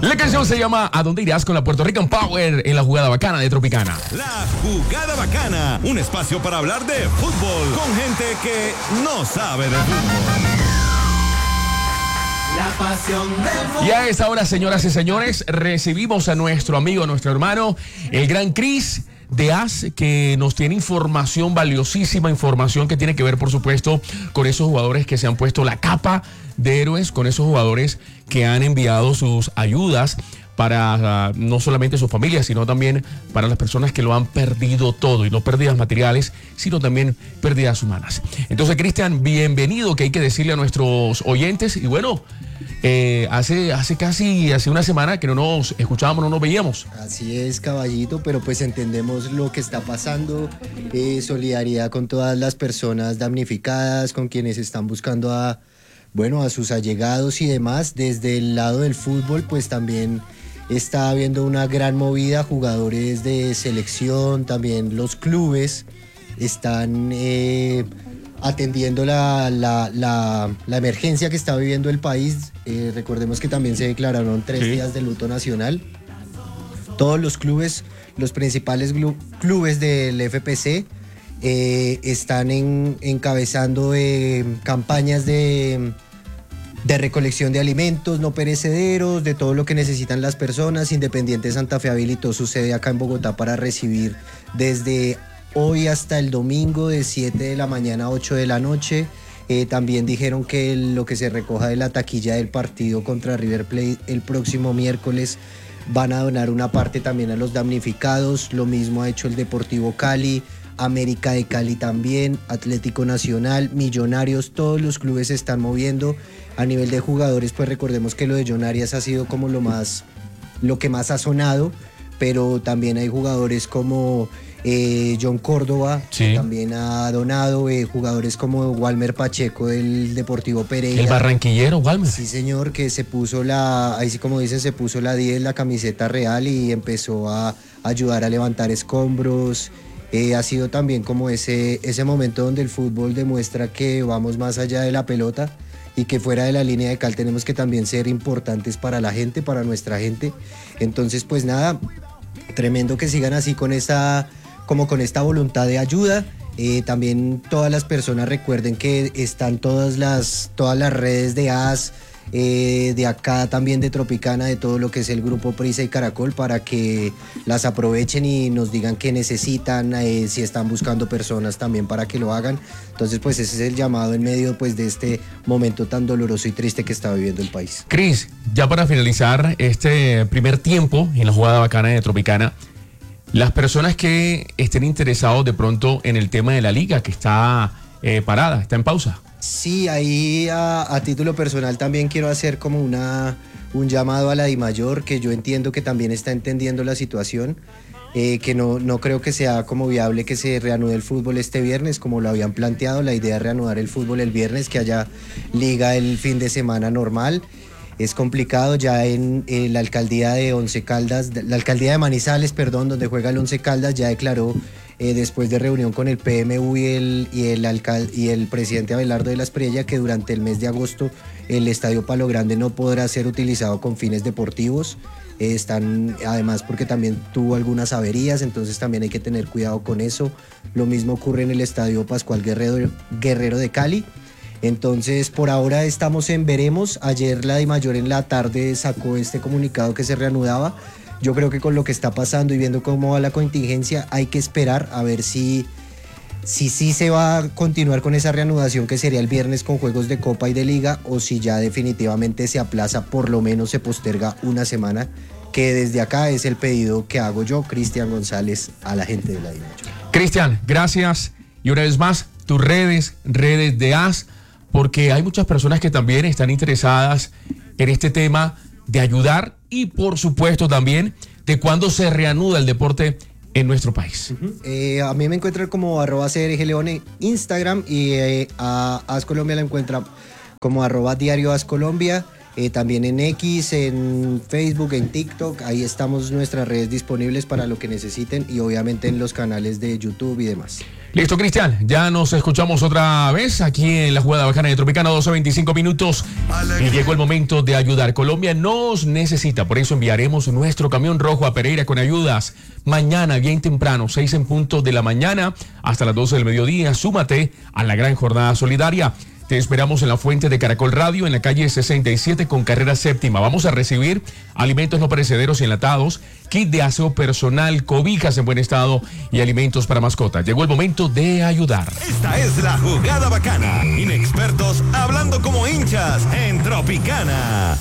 La canción se llama ¿A dónde irás? Con la Puerto Rican Power en la jugada bacana de Tropicana. La jugada bacana, un espacio para hablar de fútbol con gente que no sabe de fútbol. La pasión del fútbol. Y a esta hora, señoras y señores, recibimos a nuestro amigo, nuestro hermano, el gran Chris de AS, que nos tiene información valiosísima, información que tiene que ver, por supuesto, con esos jugadores que se han puesto la capa de héroes, con esos jugadores que han enviado sus ayudas para no solamente sus familias, sino también para las personas que lo han perdido todo, y no pérdidas materiales, sino también pérdidas humanas. Entonces, Cristian, bienvenido, que hay que decirle a nuestros oyentes. Y bueno, hace una semana que no nos escuchábamos, no nos veíamos. Así es, caballito, pero pues entendemos lo que está pasando, solidaridad con todas las personas damnificadas, con quienes están buscando a sus allegados y demás. Desde el lado del fútbol, pues también está habiendo una gran movida, jugadores de selección, también los clubes están atendiendo la emergencia que está viviendo el país. Recordemos que también se declararon 3 días de luto nacional. Todos los clubes, los principales clubes del FPC están encabezando campañas de recolección de alimentos no perecederos, de todo lo que necesitan las personas. Independiente Santa Fe habilitó su sede acá en Bogotá para recibir desde hoy hasta el domingo de 7 de la mañana a 8 de la noche. También dijeron que lo que se recoja de la taquilla del partido contra River Plate el próximo miércoles van a donar una parte también a los damnificados. Lo mismo ha hecho el Deportivo Cali, América de Cali también, Atlético Nacional, Millonarios. Todos los clubes se están moviendo. A nivel de jugadores, pues recordemos que lo de John Arias ha sido como lo que más ha sonado, pero también hay jugadores como John Córdoba, que también ha donado, jugadores como Walmer Pacheco del Deportivo Pereira. El barranquillero, Walmer. Sí, señor, que se puso ahí sí como dicen, se puso la 10, la camiseta real, y empezó a ayudar a levantar escombros. Ha sido también como ese momento donde el fútbol demuestra que vamos más allá de la pelota y que fuera de la línea de cal tenemos que también ser importantes para la gente, para nuestra gente. Entonces, pues nada, tremendo que sigan así con esta voluntad de ayuda. También todas las personas recuerden que están todas las redes de AS, de acá también de Tropicana, de todo lo que es el grupo Prisa y Caracol, para que las aprovechen y nos digan qué necesitan, si están buscando personas también para que lo hagan. Entonces, pues ese es el llamado en medio, pues, de este momento tan doloroso y triste que está viviendo el país. Cris, ya para finalizar este primer tiempo en la jugada bacana de Tropicana, las personas que estén interesados de pronto en el tema de la liga, que está parada, está en pausa. Sí, ahí a título personal también quiero hacer como un llamado a la DIMAYOR, que yo entiendo que también está entendiendo la situación, que no creo que sea como viable que se reanude el fútbol este viernes como lo habían planteado. La idea es reanudar el fútbol el viernes, que haya liga el fin de semana normal. Es complicado ya en la alcaldía de la alcaldía de Manizales, donde juega el Once Caldas, ya declaró, después de reunión con el PMU y el presidente Abelardo de la Espriella, que durante el mes de agosto el Estadio Palo Grande no podrá ser utilizado con fines deportivos. Además, porque también tuvo algunas averías, entonces también hay que tener cuidado con eso. Lo mismo ocurre en el Estadio Pascual Guerrero de Cali. Entonces, por ahora estamos en veremos. Ayer la DIMAYOR en la tarde sacó este comunicado que se reanudaba. Yo creo que con lo que está pasando y viendo cómo va la contingencia, hay que esperar a ver si se va a continuar con esa reanudación, que sería el viernes con juegos de Copa y de Liga, o si ya definitivamente se aplaza, por lo menos se posterga una semana, que desde acá es el pedido que hago yo, Cristian González, a la gente de la DIMAYOR. Cristian, gracias. Y una vez más, tus redes de AS, porque hay muchas personas que también están interesadas en este tema de ayudar y, por supuesto, también de cuándo se reanuda el deporte en nuestro país. A mí me encuentran como @CRGLeón en Instagram, y a AS Colombia la encuentran como @diario AS Colombia. También en X, en Facebook, en TikTok, ahí estamos nuestras redes disponibles para lo que necesiten, y obviamente en los canales de YouTube y demás. Listo, Cristian, ya nos escuchamos otra vez aquí en la jugada bacana de Tropicana, 12:25 minutos. Y llegó el momento de ayudar. Colombia nos necesita, por eso enviaremos nuestro camión rojo a Pereira con ayudas. Mañana, bien temprano, 6 en punto de la mañana, hasta las 12 del mediodía. Súmate a la gran jornada solidaria. Te esperamos en la fuente de Caracol Radio, en la calle 67 con carrera séptima. Vamos a recibir alimentos no perecederos y enlatados, kit de aseo personal, cobijas en buen estado y alimentos para mascotas. Llegó el momento de ayudar. Esta es la jugada bacana. Inexpertos hablando como hinchas en Tropicana.